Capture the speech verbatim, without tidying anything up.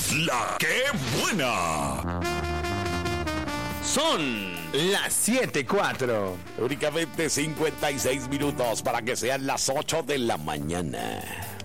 La que buena. Son las siete cuatro. Únicamente cincuenta y seis minutos para que sean las ocho de la mañana.